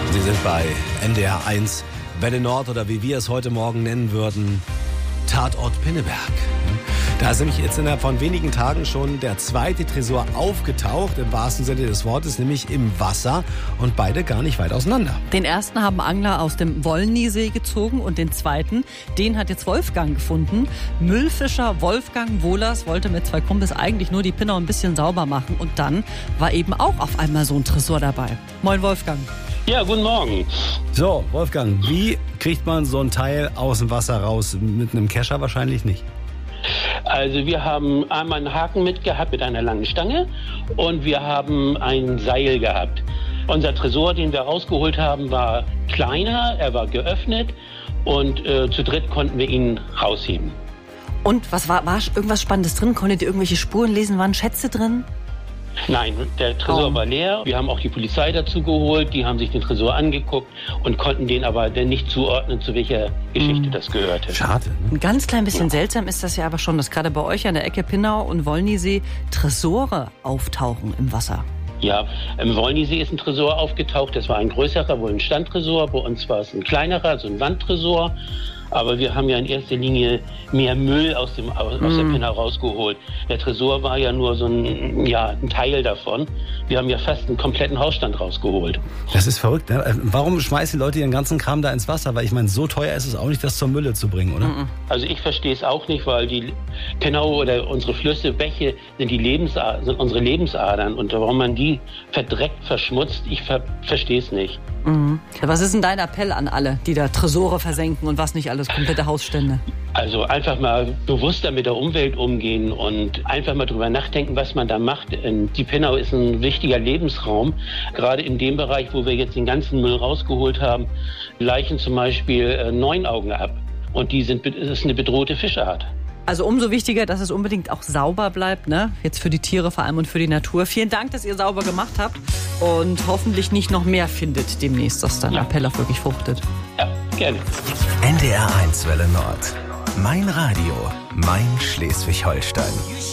Sie sind bei NDR 1 Welle Nord oder wie wir es heute Morgen nennen würden, Tatort Pinneberg. Da ist nämlich jetzt innerhalb von wenigen Tagen schon der zweite Tresor aufgetaucht, im wahrsten Sinne des Wortes, nämlich im Wasser und beide gar nicht weit auseinander. Den ersten haben Angler aus dem Wollnisee gezogen und den zweiten, den hat jetzt Wolfgang gefunden. Müllfischer Wolfgang Wohlers wollte mit 2 Kumpels eigentlich nur die Pinnau ein bisschen sauber machen und dann war eben auch auf einmal so ein Tresor dabei. Moin Wolfgang. Ja, guten Morgen. So, Wolfgang, wie kriegt man so ein Teil aus dem Wasser raus? Mit einem Kescher wahrscheinlich nicht. Also wir haben einmal einen Haken mitgehabt mit einer langen Stange und wir haben ein Seil gehabt. Unser Tresor, den wir rausgeholt haben, war kleiner, er war geöffnet und zu dritt konnten wir ihn rausheben. Und was war irgendwas Spannendes drin? Konntet ihr irgendwelche Spuren lesen? Waren Schätze drin? Nein, der Tresor war leer. Wir haben auch die Polizei dazu geholt, die haben sich den Tresor angeguckt und konnten den aber dann nicht zuordnen, zu welcher Geschichte das gehörte. Schade. Ne? Ein ganz klein bisschen seltsam ist das ja aber schon, dass gerade bei euch an der Ecke Pinnau und Wollnisee Tresore auftauchen im Wasser. Ja, im Wollnisee ist ein Tresor aufgetaucht, das war ein größerer, wohl ein Standtresor. Bei uns war es ein kleinerer, so ein Wandtresor. Aber wir haben ja in erster Linie mehr Müll aus der Pinnau rausgeholt. Der Tresor war ja nur so ein Teil davon. Wir haben ja fast einen kompletten Hausstand rausgeholt. Das ist verrückt, ne? Warum schmeißen die Leute ihren ganzen Kram da ins Wasser? Weil ich meine, so teuer ist es auch nicht, das zur Mülle zu bringen, oder? Also ich verstehe es auch nicht, weil die Pinnau oder unsere Flüsse, Bäche sind sind unsere Lebensadern. Und warum man die verdreckt, verschmutzt, ich verstehe es nicht. Was ist denn dein Appell an alle, die da Tresore versenken und was nicht alles, komplette Hausstände? Also einfach mal bewusster mit der Umwelt umgehen und einfach mal drüber nachdenken, was man da macht. Die Pinnau ist ein wichtiger Lebensraum, gerade in dem Bereich, wo wir jetzt den ganzen Müll rausgeholt haben, Leichen zum Beispiel Neunaugen ab. Und das ist eine bedrohte Fischart. Also umso wichtiger, dass es unbedingt auch sauber bleibt, ne? Jetzt für die Tiere vor allem und für die Natur. Vielen Dank, dass ihr sauber gemacht habt und hoffentlich nicht noch mehr findet demnächst, dass dein Appell auch wirklich fruchtet. Ja, gerne. NDR 1 Welle Nord. Mein Radio, mein Schleswig-Holstein.